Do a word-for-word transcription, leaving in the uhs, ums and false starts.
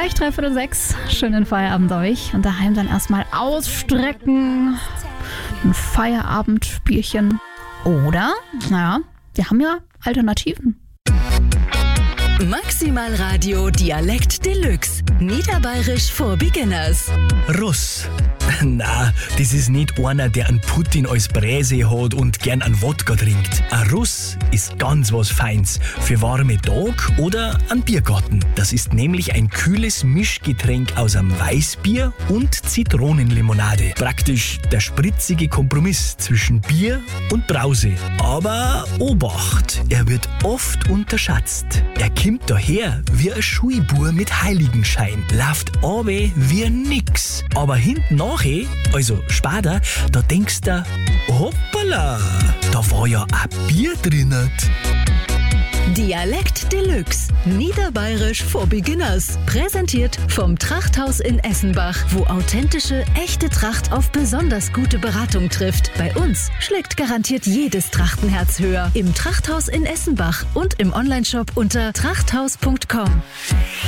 Gleich dreiviertel sechs. Schönen Feierabend euch. Und daheim dann erstmal ausstrecken. Ein Feierabendbierchen. Oder, naja, wir haben ja Alternativen. Maximal Radio Dialekt Deluxe. Niederbayerisch for Beginners. Russ. Na, das ist nicht einer, der einen Putin als Bräse hat und gern einen Wodka trinkt. Ein Russ ist ganz was Feins für warme Tag oder einen Biergarten. Das ist nämlich ein kühles Mischgetränk aus einem Weißbier und Zitronenlimonade. Praktisch der spritzige Kompromiss zwischen Bier und Brause. Aber Obacht, er wird oft unterschätzt. Er kommt daher wie ein Schulbur mit Heiligenschein, läuft runter wie nix. Aber hinten nachher, also später, da denkst du, hoppala, da war ja ein Bier drinnen. Dialekt Deluxe. Niederbayerisch for Beginners. Präsentiert vom Trachthaus in Essenbach, wo authentische, echte Tracht auf besonders gute Beratung trifft. Bei uns schlägt garantiert jedes Trachtenherz höher. Im Trachthaus in Essenbach und im Onlineshop unter trachthaus punkt com.